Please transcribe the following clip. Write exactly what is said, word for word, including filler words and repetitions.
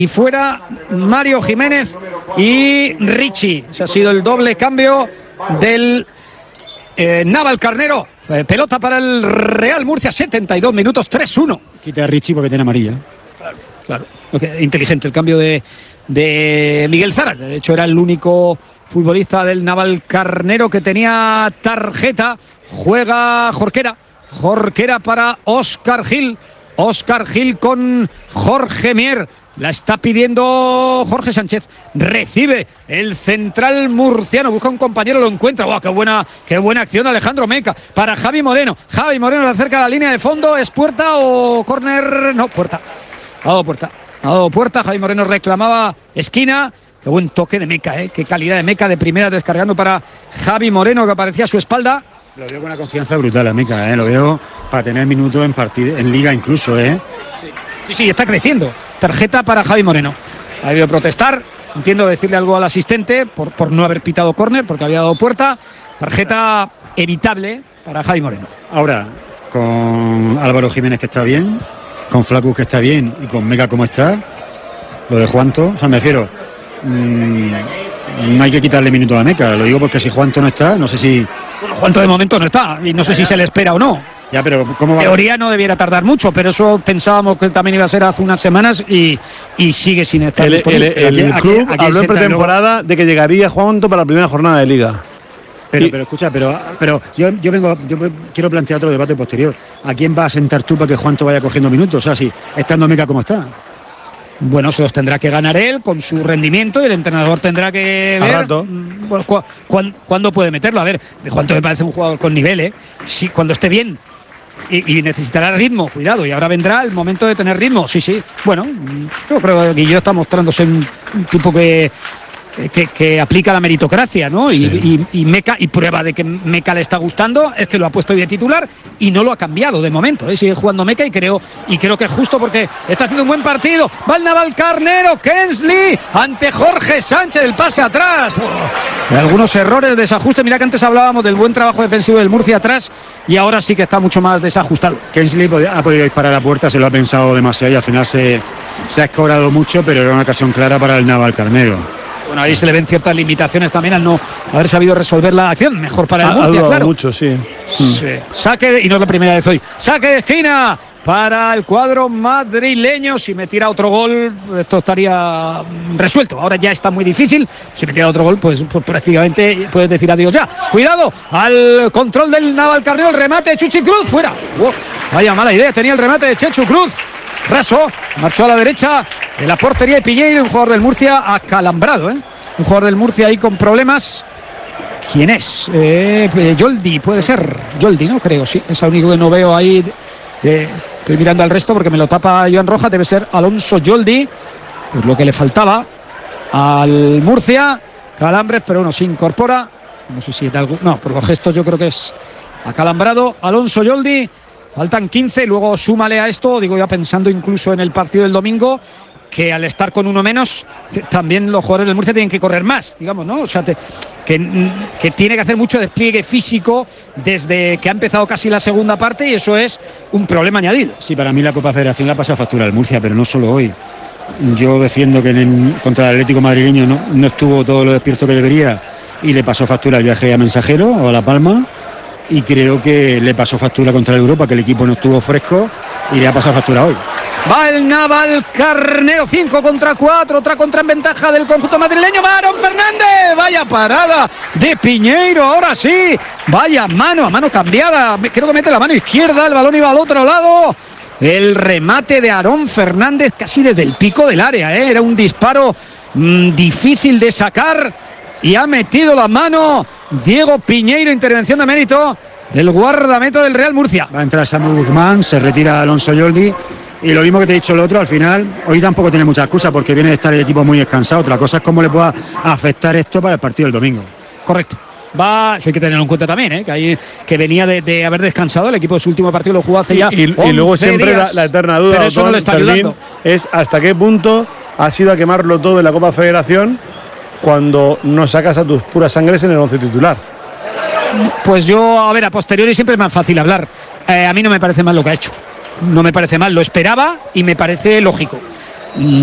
Y fuera Mario Jiménez y Richie. Ese ha sido el doble cambio del eh, Navalcarnero. Eh, pelota para el Real Murcia, setenta y dos minutos, tres uno. Quita a Richie porque tiene amarilla. Claro, claro. Okay, inteligente el cambio de, de Miguel Zara. De hecho, era el único futbolista del Navalcarnero que tenía tarjeta. Juega Jorquera. Jorquera para Óscar Gil. Óscar Gil con Jorge Mier. La está pidiendo Jorge Sánchez. Recibe el central murciano. Busca un compañero, lo encuentra. ¡Wow! ¡Qué buena, qué buena acción de Alejandro Meca! Para Javi Moreno. Javi Moreno le acerca a la línea de fondo. ¿Es puerta o córner? No, puerta. Ha dado puerta. Ha dado puerta. Javi Moreno reclamaba esquina. Qué buen toque de Meca, ¿eh? Qué calidad de Meca de primera, descargando para Javi Moreno, que aparecía a su espalda. Lo veo con una confianza brutal a Meca, ¿eh? Lo veo para tener minutos en partido, en liga incluso, ¿eh? Sí, sí, sí, está creciendo. Tarjeta para Javi Moreno. Ha debido protestar. Entiendo decirle algo al asistente por, por no haber pitado córner, porque había dado puerta. Tarjeta evitable para Javi Moreno. Ahora, con Álvaro Jiménez, que está bien, con Flacus, que está bien, y con Meca, como está, lo de Juanto, o sea, me refiero, mmm, no hay que quitarle minutos a Meca. Lo digo porque si Juanto no está, no sé si... Bueno, Juanto de momento no está, y no sé si se le espera o no. Ya, pero ¿cómo va? En teoría no debiera tardar mucho, pero eso pensábamos que también iba a ser hace unas semanas y, y sigue sin estar el, disponible. El, el, el aquí, club aquí, aquí habló en pretemporada luego de que llegaría Juanto para la primera jornada de Liga. Pero, y, pero escucha, pero, pero yo, yo vengo, yo quiero plantear otro debate posterior. ¿A quién va a sentar tú para que Juanto vaya cogiendo minutos? O sea, si estando Meca como está. Bueno, se los tendrá que ganar él con su rendimiento y el entrenador tendrá que ver rato. Bueno, cu cu cuándo puede meterlo. A ver, Juanto me parece un jugador con nivel, ¿eh? Sí, cuando esté bien. Y, y necesitará ritmo, cuidado, y ahora vendrá el momento de tener ritmo, sí, sí. Bueno, yo creo que Guillo está mostrándose un, un tipo que, que, que aplica la meritocracia, ¿no? Sí. Y, y, y Meca, y prueba de que Meca le está gustando es que lo ha puesto hoy de titular y no lo ha cambiado de momento, ¿eh? Sigue jugando Meca y creo, y creo que es justo porque está haciendo un buen partido. Va el Navalcarnero, Kensley ante Jorge Sánchez, el pase atrás. Oh, algunos errores, desajuste. Mira que antes hablábamos del buen trabajo defensivo del Murcia atrás y ahora sí que está mucho más desajustado. Kensley ha podido disparar a la puerta, se lo ha pensado demasiado y al final se, se ha escorado mucho, pero era una ocasión clara para el Navalcarnero. Bueno, ahí se le ven ciertas limitaciones también al no haber sabido resolver la acción. Mejor para el Murcia, claro. Mucho, sí. sí. Saque, de, y no es la primera vez hoy. Saque de esquina para el cuadro madrileño. Si metiera otro gol, esto estaría resuelto. Ahora ya está muy difícil. Si metiera otro gol, pues, pues prácticamente puedes decir adiós ya. Cuidado al control del Navalcarnero. El remate de Chuchi Cruz. Fuera. Wow, vaya mala idea. Tenía el remate de Chechu Cruz. Raso, marchó a la derecha de la portería de Piñeiro, un jugador del Murcia acalambrado, ¿eh? Un jugador del Murcia ahí con problemas. ¿Quién es? Eh, eh, Yoldi, puede ser. Yoldi, ¿no? Creo, sí. Es el único que no veo ahí. De, de, estoy mirando al resto porque me lo tapa Joan Rojas. Debe ser Alonso Yoldi. Pues lo que le faltaba al Murcia. Calambres, pero uno se incorpora. No sé si de algún... No, por los gestos yo creo que es acalambrado. Alonso Yoldi. Faltan quince, luego súmale a esto, digo ya pensando incluso en el partido del domingo, que al estar con uno menos, también los jugadores del Murcia tienen que correr más, digamos, ¿no? O sea, te, que, que tiene que hacer mucho despliegue físico desde que ha empezado casi la segunda parte y eso es un problema añadido. Sí, para mí la Copa Federación la pasa factura al Murcia, pero no solo hoy. Yo defiendo que en el, contra el Atlético madrileño no, no estuvo todo lo despierto que debería y le pasó factura el viaje a Mensajero o a La Palma. Y creo que le pasó factura contra el Europa, que el equipo no estuvo fresco y le ha pasado factura hoy. Va el Navalcarnero, cinco contra cuatro, otra contra en ventaja del conjunto madrileño. Va Aarón Fernández, vaya parada de Piñeiro, ahora sí, vaya mano a mano cambiada, creo que mete la mano izquierda, el balón iba al otro lado. El remate de Aarón Fernández casi desde el pico del área, ¿eh? Era un disparo mmm, difícil de sacar y ha metido la mano Diego Piñeiro, intervención de mérito del guardameta del Real Murcia. Va a entrar Samuel Guzmán, se retira Alonso Yoldi y lo mismo que te he dicho el otro, al final hoy tampoco tiene mucha excusa porque viene de estar el equipo muy descansado. Otra cosa es cómo le pueda afectar esto para el partido del domingo. Correcto. Va, eso hay que tenerlo en cuenta también, ¿eh? que, hay, que venía de, de haber descansado, el equipo de su último partido lo jugó hace ya y, y, y luego siempre la, la eterna duda, pero eso no le está ayudando. Es hasta qué punto ha sido a quemarlo todo en la Copa Federación cuando no sacas a tus puras sangres en el once titular. Pues yo, a ver, a posteriori siempre es más fácil hablar. Eh, a mí no me parece mal lo que ha hecho. No me parece mal, lo esperaba y me parece lógico.